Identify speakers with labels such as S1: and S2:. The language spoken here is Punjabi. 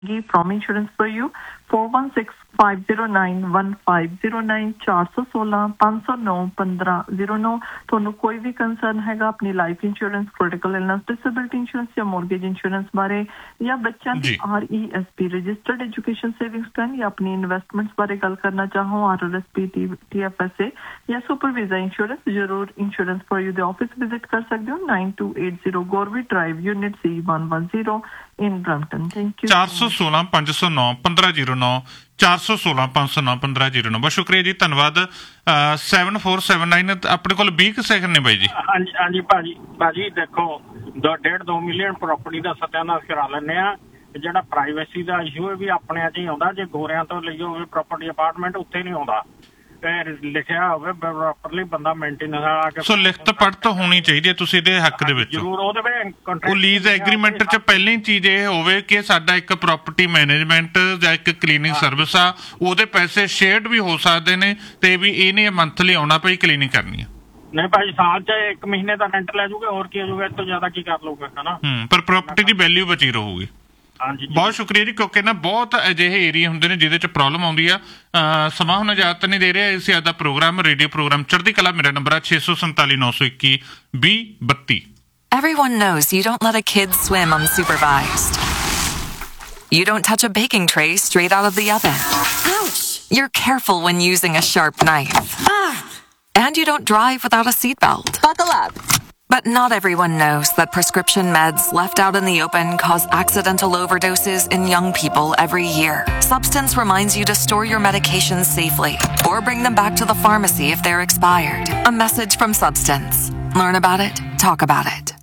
S1: from Insurance for You 4165091509 416 509 1509 ਤੁਹਾਨੂੰ ਕੋਈ ਵੀ ਕੰਸਰਨ ਹੈਗਾ ਆਪਣੀ life insurance critical illness disability insurance ਜਾਂ ਮੋਰਗੇਜ ਇੰਸ਼ੋਰੈਂਸ ਬਾਰੇ ਜਾਂ ਬੱਚਿਆਂ ਦੀ RESP registered education savings plan ਜਾਂ ਆਪਣੀ ਇਨਵੈਸਟਮੈਂਟਸ ਬਾਰੇ ਗੱਲ ਕਰਨਾ ਚਾਹੋ RRSP TFSA ਜਾਂ ਸੁਪਰ ਵੀਜ਼ਾ ਇੰਸ਼ੋਰੈਂਸ ਜ਼ਰੂਰ ਇੰਸ਼ੋਰੈਂਸ ਫॉर ਯੂ ਦੇ ਆਫਿਸ ਵਿਜ਼ਿਟ ਕਰ ਸਕਦੇ ਹੋ 9280 ਗੋਰਵੀ drive unit C110 in Brampton. Thank you.
S2: 416 509 1509 416 509 1509 ਬਹੁਤ ਸ਼ੁਕਰੀਆ ਜੀ ਧੰਨਵਾਦ 7479 ਆਪਣੇ ਕੋਲ 20 ਸੈਕਿੰਡ ਨੇ ਬਾਈ ਜੀ
S3: ਹਾਂਜੀ ਭਾਜੀ ਦੇਖੋ 2.5 ਮਿਲੀਅਨ ਪ੍ਰਾਪਰਟੀ ਦਾ ਸਤਿਆਨਾਸ਼ ਕਰਾ ਲੈਂਦੇ ਆ ਜਿਹੜਾ ਪ੍ਰਾਈਵੇਸੀ ਦਾ ਇਸ਼ੂ ਹੈ ਵੀ ਆਪਣੇ ਚ ਹੀ ਆਉਂਦਾ ਜੇ ਗੋਰਿਆਂ ਤੋਂ ਲਈ ਹੋਵੇ ਪ੍ਰਾਪਰਟੀ ਅਪਾਰਟਮੈਂਟ ਉੱਥੇ ਨਹੀਂ ਆਉਂਦਾ ਲਿਖਿਆ ਹੋਵੇ ਪ੍ਰੋਪਰਲੀ ਬੰਦਾ ਮੇਨਟੇਨੈਂਸ ਆ ਕੇ
S2: ਸੋ ਲਿਖਤ ਪੜਤ ਹੋਣੀ ਚਾਹੀਦੀ ਹੈ ਤੁਸੀਂ ਇਹਦੇ ਹੱਕ ਦੇ ਵਿੱਚ
S3: ਜ਼ਰੂਰ ਉਹਦੇ ਵਿੱਚ
S2: ਉਹ ਲੀਜ਼ ਐਗਰੀਮੈਂਟ ਚ ਪਹਿਲਾਂ ਹੀ ਚੀਜ਼ ਇਹ ਹੋਵੇ ਕਿ ਸਾਡਾ ਇੱਕ ਪ੍ਰਾਪਰਟੀ ਮੈਨੇਜਮੈਂਟ ਜਾਂ ਇੱਕ ਕਲੀਨਿੰਗ ਸਰਵਿਸ ਆ ਉਹਦੇ ਪੈਸੇ ਸ਼ੇਅਰਡ ਵੀ ਹੋ ਸਕਦੇ ਨੇ ਤੇ ਵੀ ਇਹ ਨਹੀਂ ਮੰਥਲੀ ਆਉਣਾ ਪਈ ਕਲੀਨਿੰਗ ਕਰਨੀ ਆ
S3: ਨਹੀਂ ਭਾਜੀ ਸਾਲ ਚ 1 ਮਹੀਨੇ ਦਾ ਰੈਂਟ ਲੈ ਜਾਊਗਾ ਹੋਰ ਕੀ ਹੋ ਜਾਊਗਾ ਇਸ ਤੋਂ ਜ਼ਿਆਦਾ ਕੀ ਕਰ ਲਊਗਾ ਹਨਾ
S2: ਪਰ ਪ੍ਰਾਪਰਟੀ ਦੀ ਵੈਲਿਊ ਬਚੀ ਰਹੂਗੀ ਬਹੁਤ ਸ਼ੁਕਰੀਆ ਜੀ ਕਿਉਂਕਿ ਨਾ ਬਹੁਤ ਅਜਿਹੇ ਏਰੀਆ ਹੁੰਦੇ ਨੇ ਜਿਹਦੇ ਚ ਪ੍ਰੋਬਲਮ ਆਉਂਦੀ ਆ ਸਮਾਂ ਹੁਣ ਇਜਾਜ਼ਤ ਨਹੀਂ ਦੇ ਰਿਹਾ ਅਸੀਂ ਅੱਜ ਦਾ ਪ੍ਰੋਗਰਾਮ ਰੇਡੀਓ ਪ੍ਰੋਗਰਾਮ ਚੜ੍ਹਦੀ ਕਲਾ ਮੇਰਾ ਨੰਬਰ ਆ 647 921 2032
S4: Everyone knows you don't let a kid swim unsupervised. You don't touch a baking tray straight out of the oven. Ouch! You're careful when using a sharp knife. And you don't drive without a seatbelt.
S5: Buckle up.
S4: But not everyone knows that prescription meds left out in the open cause accidental overdoses in young people every year. Substance reminds you to store your medications safely or bring them back to the pharmacy if they're expired. A message from Substance. Learn about it, talk about it.